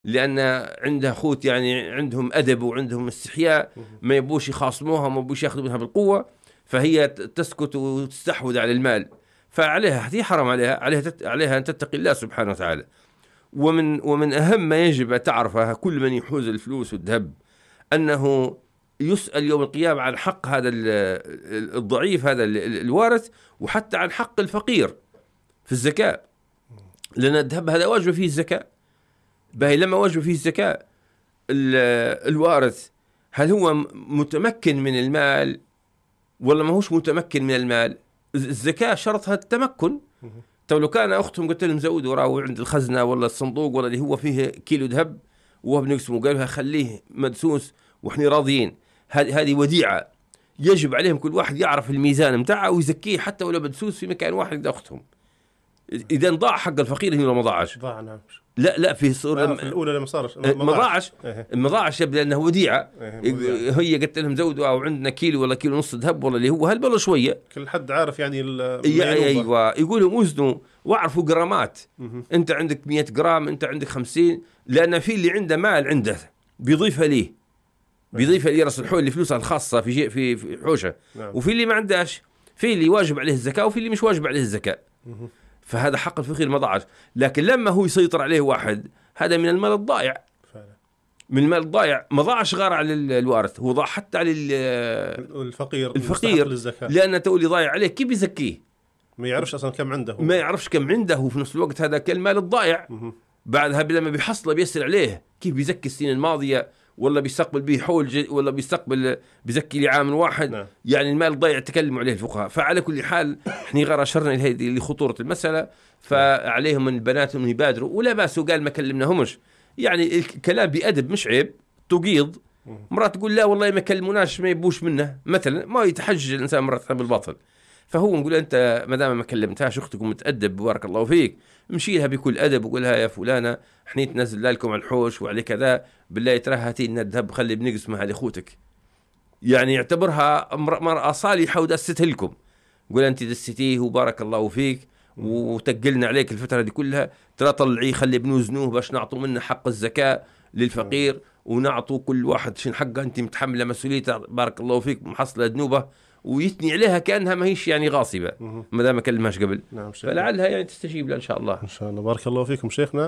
لأن عندها خوت يعني عندهم أدب وعندهم استحياء، ما يبوش يخاصموها، ما يبوش يأخذوا منها بالقوة، فهي تسكت وتستحوذ على المال. فعليها هذه حرام عليها أن تتقي الله سبحانه وتعالى. ومن أهم ما يجب أن تعرفه كل من يحوز الفلوس والذهب أنه يسأل يوم القيامة عن حق هذا الضعيف، هذا الوارث، وحتى عن حق الفقير في الزكاة، لأن الذهب هذا واجب فيه الزكاة. باهي لما واجب فيه الزكاة، الوارث هل هو متمكن من المال ولا ما هوش متمكن من المال؟ الزكاة شرطها التمكن. لو كان أختهم قلت لهم زودوا راهو عند الخزنة ولا الصندوق ولا اللي هو فيه كيلو ذهب وهو بنقسمه، قالوا خليه مدسوس وإحنا راضيين، هذه وديعة يجب عليهم كل واحد يعرف الميزان متاعه ويزكيه حتى ولو مدسوس في مكان واحد عند أختهم. إذا ضاع حق الفقير هنا ما ضاعش. ضاع لا في صورة في الأولى لما صارش ما ضاعش لأنه وديعة. هي قلت لهم زودوا أو عندنا كيلو ولا كيلو نص ذهب ولا اللي هو هل ولا شوية، كل حد عارف يعني أيوة يقولوا وزنوا واعرفوا جرامات. أنت عندك 100 جرام، أنت عندك 50، لأن في اللي عنده مال عنده بيضيفها ليه، بيضيفها ليه رأس الحول اللي فلوسها الخاصة في حوشة. وفي اللي ما عندهاش، في اللي واجب عليه الزكاة وفي اللي مش واجب عليه الزكاة. فهذا حق الفقير ما ضاعش. لكن لما هو يسيطر عليه واحد، هذا من المال الضائع. من المال الضائع ما ضاعش غير على الوارث، هو ضاع حتى على الفقير لأن تقولي ضايع عليه كيف يزكيه؟ ما يعرفش أصلا كم عنده، ما يعرفش كم عنده، وفي نفس الوقت هذا كالمال الضائع. بعدها لما بيحصله بيسأل عليه كيف بيزكي السنين الماضية، ولا بيستقبل به حول، ولا بيزكي لعام واحد. يعني المال الضائع تكلموا عليه الفقهاء. فعلى كل حال احنا غير أشرنا إلى لخطورة المسألة، فعليهم من البنات أن يبادروا ولا باس. وقال ما كلمناهمش، يعني الكلام بأدب مش عيب تقيض. مرات تقول لا والله ما كلموناش ما يبوش منه مثلا، ما يتحجج الإنسان مرات بالباطل. فهو نقول أنت ما دام ما كلمتهاش أختكم متأدب بارك الله فيك، امشي لها بكل أدب وقولها يا فلانة احنا تنزل لكم على الحوش وعلى كذا، بالله ترى هاتي لنا الذهب خلي بنقسمها لأخوتك. يعني يعتبرها مرأة صالحة ودستها لكم، قول أنت دستيه وبارك الله فيك وتقلنا عليك الفترة دي كلها، ترى طلعيه خلي بنوزنوه باش نعطوا منه حق الزكاة للفقير ونعطوا كل واحد شن حقه، أنت متحملة مسؤوليته بارك الله فيك محصلة ذنوبه، ويثني عليها كأنها ما هيش يعني غاصبة ما دام ما كلمهاش قبل. فلعلها يعني تستجيب له إن شاء الله. إن شاء الله. بارك الله فيكم شيخنا.